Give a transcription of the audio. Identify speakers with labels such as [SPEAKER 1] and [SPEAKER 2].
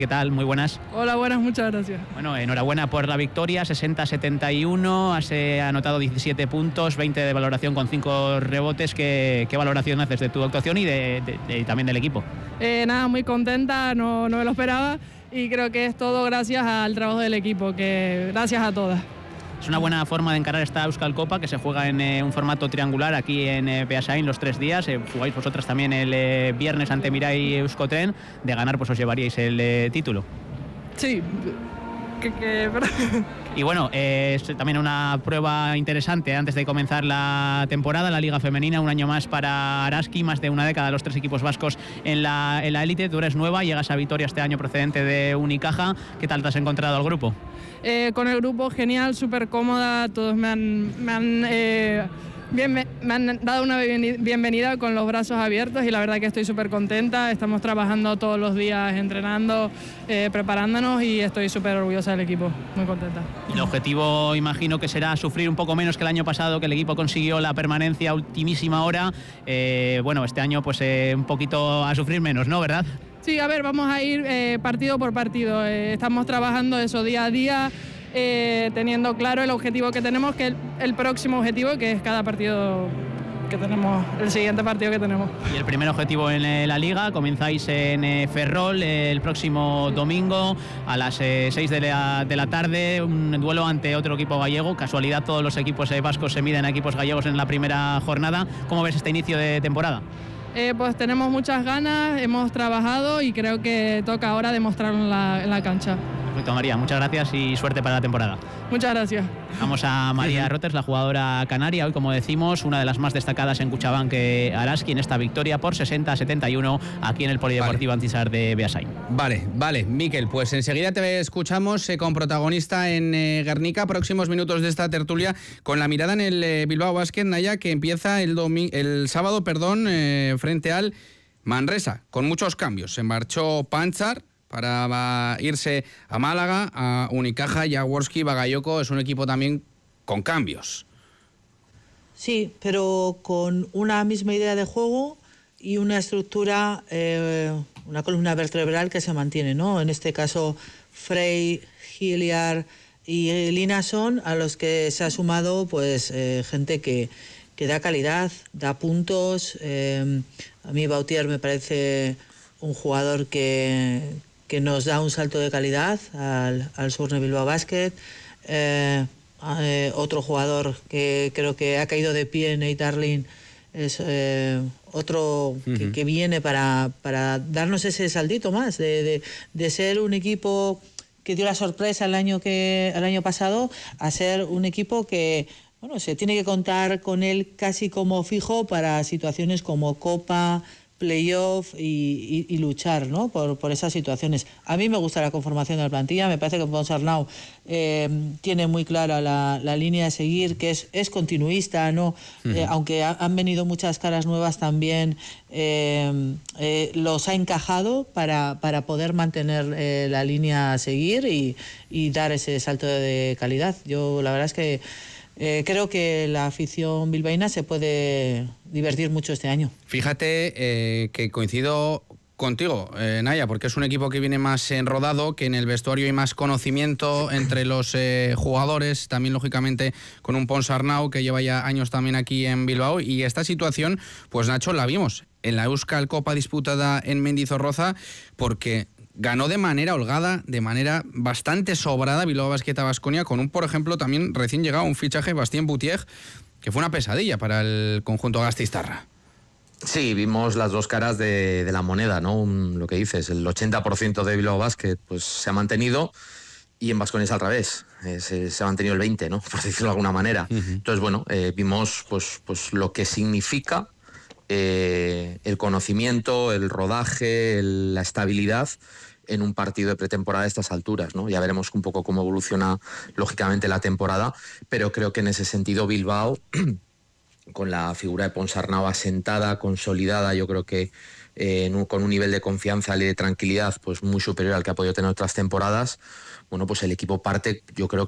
[SPEAKER 1] ¿Qué tal? Muy buenas.
[SPEAKER 2] Hola, buenas, muchas gracias.
[SPEAKER 1] Bueno, enhorabuena por la victoria, 60-71, has anotado 17 puntos, 20 de valoración con 5 rebotes. ¿Qué valoración haces de tu actuación y también del equipo?
[SPEAKER 2] Nada, muy contenta, no me lo esperaba y creo que es todo gracias al trabajo del equipo, que gracias a todas.
[SPEAKER 1] Es una buena forma de encarar esta Euskal Copa, que se juega en un formato triangular aquí en Beasain los 3 días. Jugáis vosotras también el viernes ante Mirai Euskotren. De ganar, pues os llevaríais el título.
[SPEAKER 2] Sí.
[SPEAKER 1] Y bueno, es también una prueba interesante antes de comenzar la temporada, la Liga Femenina, un año más para Araski, más de una década los 3 equipos vascos en la élite. Tú eres nueva, llegas a Vitoria este año procedente de Unicaja. ¿Qué tal te has encontrado al grupo?
[SPEAKER 2] Con el grupo genial, súper cómoda, todos me han dado una bienvenida con los brazos abiertos y la verdad que estoy súper contenta. Estamos trabajando todos los días, entrenando, preparándonos y estoy súper orgullosa del equipo, muy contenta.
[SPEAKER 1] El objetivo, imagino que será sufrir un poco menos que el año pasado, que el equipo consiguió la permanencia a ultimísima hora. Bueno, este año pues un poquito a sufrir menos, ¿no? ¿Verdad?
[SPEAKER 2] Sí, a ver, vamos a ir partido por partido. Estamos trabajando eso día a día, teniendo claro el objetivo que tenemos, que el próximo objetivo, que es cada partido que tenemos, el siguiente partido que tenemos.
[SPEAKER 1] Y el primer objetivo en la Liga, comenzáis en Ferrol el próximo domingo a las 6 de la tarde, un duelo ante otro equipo gallego. Casualidad, todos los equipos vascos se miden a equipos gallegos en la primera jornada. ¿Cómo ves este inicio de temporada?
[SPEAKER 2] Pues tenemos muchas ganas, hemos trabajado y creo que toca ahora demostrarlo en la cancha.
[SPEAKER 1] Perfecto, María, muchas gracias y suerte para la temporada.
[SPEAKER 2] Muchas gracias.
[SPEAKER 1] Vamos a María Roters, la jugadora canaria, hoy como decimos, una de las más destacadas en Cuchabank Araski en esta victoria por 60-71 aquí en el Polideportivo Antisar de Beasain.
[SPEAKER 3] Vale, Miquel, pues enseguida te escuchamos con protagonista en Guernica, próximos minutos de esta tertulia, con la mirada en el Bilbao Basket, Naya, que empieza el sábado, frente al Manresa, con muchos cambios. Se marchó Panchar para irse a Málaga, a Unicaja, Jaworski, Bagayoko. Es un equipo también con cambios.
[SPEAKER 4] Sí, pero con una misma idea de juego y una estructura, una columna vertebral que se mantiene, ¿no? En este caso, Frey, Hilliard y Lina son a los que se ha sumado pues gente que da calidad, da puntos. A mí Bautier me parece un jugador que nos da un salto de calidad al Surne Bilbao Basket. Otro jugador que creo que ha caído de pie, Nate Darling, es otro que viene para darnos ese saltito más, de ser un equipo que dio la sorpresa el año pasado a ser un equipo que se tiene que contar con él casi como fijo para situaciones como Copa, playoff y luchar, ¿no? por esas situaciones. A mí me gusta la conformación de la plantilla, me parece que Ponsarnau tiene muy clara la línea de seguir, que es continuista, ¿no? Aunque han venido muchas caras nuevas también, los ha encajado para poder mantener la línea a seguir y dar ese salto de calidad. Yo la verdad es que creo que la afición bilbaína se puede divertir mucho este año.
[SPEAKER 3] Fíjate que coincido contigo, Naya, porque es un equipo que viene más enrodado, que en el vestuario hay más conocimiento entre los jugadores, también lógicamente con un Ponsarnau que lleva ya años también aquí en Bilbao, y esta situación, pues Nacho, la vimos en la Euskal Copa disputada en Mendizorroza, porque ganó de manera holgada, de manera bastante sobrada Bilbao Basket a Baskonia, con por ejemplo, también recién llegado un fichaje, Bastien Boutier, que fue una pesadilla para el conjunto gasteiztarra.
[SPEAKER 5] Sí, vimos las dos caras de la moneda, ¿no? Lo que dices, el 80% de Bilbao Basket pues, se ha mantenido y en Baskonia es al revés, se ha mantenido el 20%, ¿no? Por decirlo de alguna manera. Entonces, bueno, vimos pues lo que significa el conocimiento, el rodaje, la estabilidad en un partido de pretemporada a estas alturas, ¿no? Ya veremos un poco cómo evoluciona lógicamente la temporada, pero creo que en ese sentido Bilbao, con la figura de Ponsarnau asentada, consolidada, yo creo que con un nivel de confianza y de tranquilidad pues muy superior al que ha podido tener otras temporadas, bueno, pues el equipo parte, yo creo